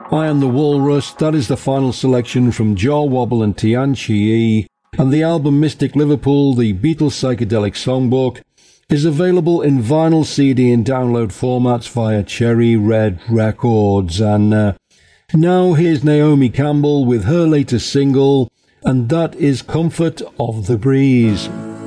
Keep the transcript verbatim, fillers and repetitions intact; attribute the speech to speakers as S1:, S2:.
S1: I Am the Walrus, that is the final selection from Jaw Wobble and Tian Chi, and the album Mystic Liverpool, the Beatles Psychedelic Songbook, is available in vinyl, C D and download formats via Cherry Red Records. And uh, now here's Naomi Campbell with her latest single, and that is Comfort of the Breeze.